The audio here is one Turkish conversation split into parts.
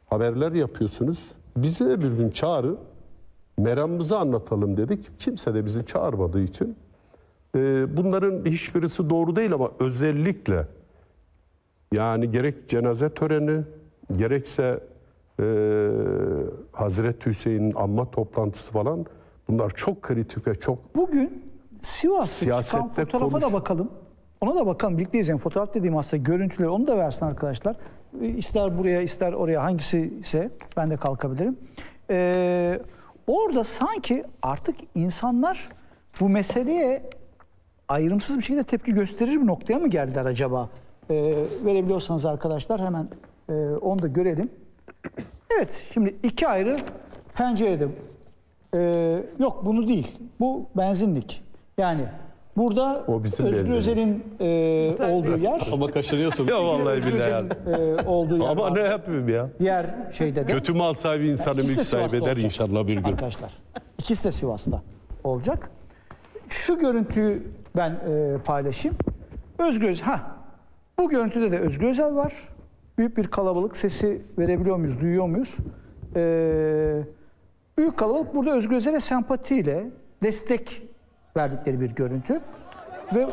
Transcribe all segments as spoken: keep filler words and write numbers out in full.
haberler yapıyorsunuz. Bizi de bir gün çağırın, meramımızı anlatalım dedik. Kimse de bizi çağırmadığı için e, bunların hiçbirisi doğru değil ama özellikle yani gerek cenaze töreni gerekse e, Hazreti Hüseyin'in anma toplantısı falan bunlar çok kritik ve çok bugün Sivas'ta çıkan fotoğrafa konuş... da bakalım. Ona da bakalım. Birlikte izleyelim. Fotoğraf dediğim aslında görüntüleri onu da versin arkadaşlar. İster buraya ister oraya hangisi ise ben de kalkabilirim. Ee, orada sanki artık insanlar bu meseleye ayrımsız bir şekilde tepki gösterir bir noktaya mı geldiler acaba? Ee, verebiliyorsanız arkadaşlar hemen e, onu da görelim. Evet, şimdi iki ayrı pencerede. Ee, yok bunu değil. Bu benzinlik. Yani burada Özgür Özel'in e, olduğu yer. Ama kaşınıyorsun. Ya vallahi billahi. E, olduğu yer. Ama ne yapayım ya? Diğer şeyde de. Kötü mal sahibi insanı mülk sahibi eder inşallah bir gün. Arkadaşlar. İkisi de Sivas'ta olacak. Şu görüntüyü ben e, paylaşayım. Özgür Özel. Ha. Bu görüntüde de Özgür Özel var. Büyük bir kalabalık. Sesi verebiliyor muyuz? Duyuyor muyuz? Ee, büyük kalabalık burada Özgür Özel'e sempatiyle destek verdikleri bir görüntü. Ve,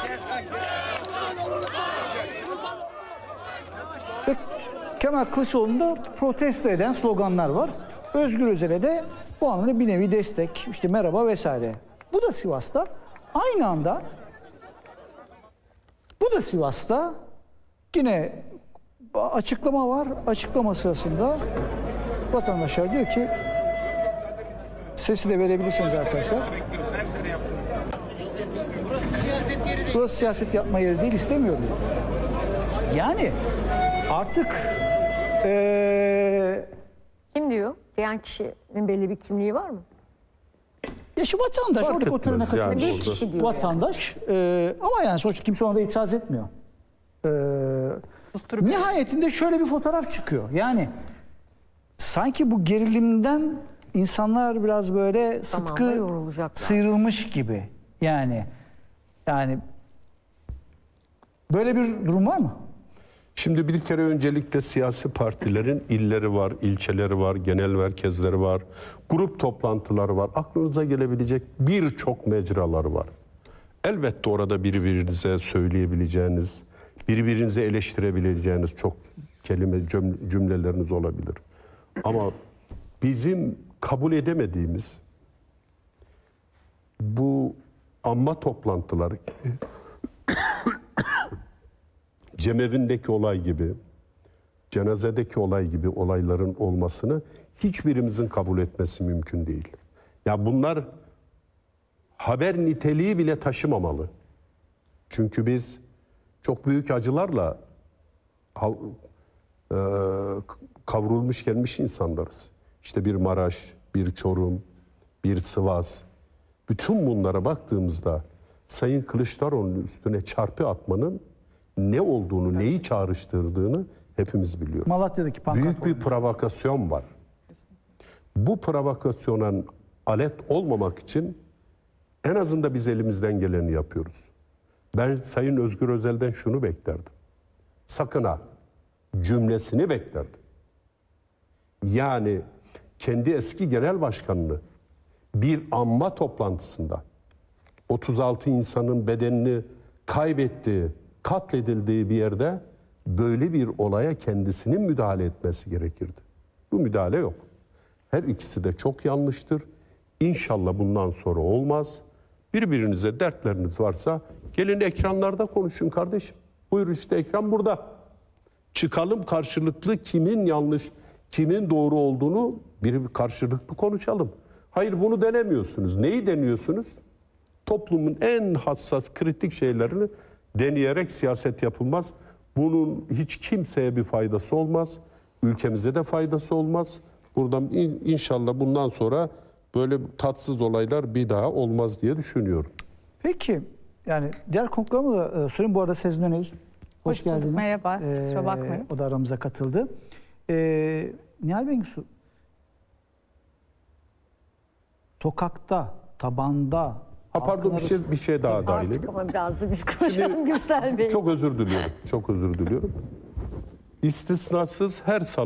ve Kemal Kılıçdaroğlu'nda protesto eden sloganlar var. Özgür Özel'e de bu anlamda bir nevi destek, işte merhaba vesaire. Bu da Sivas'ta. Aynı anda bu da Sivas'ta yine açıklama var. Açıklama sırasında vatandaşlar diyor ki, sesi de verebilirsiniz arkadaşlar. Burası siyaset yapma yeri değil, istemiyoruz. Yani artık ee, kim diyor? Diyen kişinin belli bir kimliği var mı? ya şu vatandaş Fark oradaki o törene etmez yani. katılan Bir kişi diyor vatandaş ee, ama yani sonuçta kimse ona da itiraz etmiyor. Ee, nihayetinde şöyle bir fotoğraf çıkıyor. Yani sanki bu gerilimden insanlar biraz böyle sıtkı sıyrılmış gibi. Yani yani böyle bir durum var mı? Şimdi bir kere öncelikle siyasi partilerin illeri var, ilçeleri var, genel merkezleri var, grup toplantıları var. Aklınıza gelebilecek birçok mecraları var. Elbette orada birbirinize söyleyebileceğiniz, birbirinize eleştirebileceğiniz çok kelime cümleleriniz olabilir. Ama bizim kabul edemediğimiz bu anma toplantıları gibi, cemevindeki olay gibi, cenazedeki olay gibi olayların olmasını hiçbirimizin kabul etmesi mümkün değil. Ya bunlar haber niteliği bile taşımamalı. Çünkü biz çok büyük acılarla e, kavrulmuş gelmiş insanlarız. İşte bir Maraş, bir Çorum, bir Sivas. Bütün bunlara baktığımızda Sayın Kılıçdaroğlu'nun üstüne çarpı atmanın ne olduğunu, neyi çağrıştırdığını hepimiz biliyoruz. Malatya'daki pankart büyük bir provokasyon var. Bu provokasyona alet olmamak için en azından biz elimizden geleni yapıyoruz. Ben Sayın Özgür Özel'den şunu beklerdim. Sakın ha cümlesini beklerdim. Yani kendi eski genel başkanını bir anma toplantısında otuz altı insanın bedenini kaybettiği, katledildiği bir yerde böyle bir olaya kendisinin müdahale etmesi gerekirdi. Bu müdahale yok. Her ikisi de çok yanlıştır. İnşallah bundan sonra olmaz. Birbirinize dertleriniz varsa gelin ekranlarda konuşun kardeşim. Buyur işte ekran burada. Çıkalım karşılıklı kimin yanlış, kimin doğru olduğunu bir karşılıklı konuşalım. Hayır bunu denemiyorsunuz. Neyi deniyorsunuz? Toplumun en hassas, kritik şeylerini deneyerek siyaset yapılmaz. Bunun hiç kimseye bir faydası olmaz. Ülkemize de faydası olmaz. Buradan inşallah bundan sonra böyle tatsız olaylar bir daha olmaz diye düşünüyorum. Peki, yani diğer konuklarımı da e, söyleyeyim. Bu arada Sezin Öney, hoş, hoş geldiniz. Merhaba, ee, kusura bakmayın. O da aramıza katıldı. Ee, Nihal Bengisu, sokakta, tabanda... Ha pardon bir şey, bir şey daha dahil edeyim. Artık ama biraz da biz konuşalım Gürsel Bey. Çok özür diliyorum, çok özür diliyorum. İstisnasız her salı